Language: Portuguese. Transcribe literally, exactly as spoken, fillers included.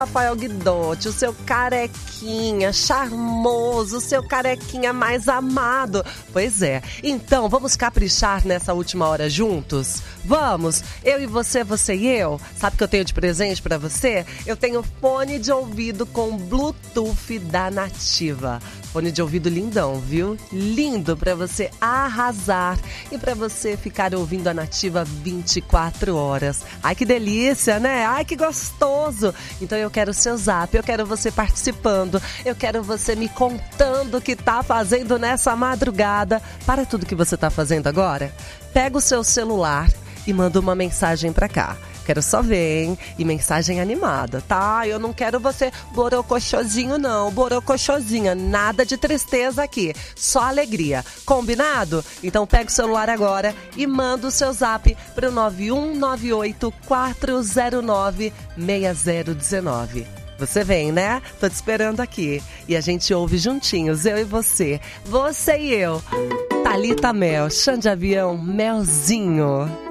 Rafael Guidotti, o seu carequinha charmoso, o seu carequinha mais amado. Pois é, então vamos caprichar nessa última hora juntos? Vamos? Eu e você, você e eu? Sabe o que eu tenho de presente pra você? Eu tenho fone de ouvido com Bluetooth da Nativa. Fone de ouvido lindão, viu? Lindo pra você arrasar e pra você ficar ouvindo a Nativa vinte e quatro horas. Ai, que delícia, né? Ai, que gostoso! Então eu quero o seu zap, eu quero você participando, eu quero você me contando o que tá fazendo nessa madrugada. Para tudo que você tá fazendo agora, pega o seu celular e manda uma mensagem pra cá. Quero só ver, hein? E mensagem animada, tá? Eu não quero você borocochosinho, não. Borocochosinha. Nada de tristeza aqui. Só alegria. Combinado? Então pega o celular agora e manda o seu zap pro nove um nove oito quatro zero nove seis zero um nove. Você vem, né? Tô te esperando aqui. E a gente ouve juntinhos, eu e você. Você e eu. Thalita Mel, Chão de Avião, Melzinho.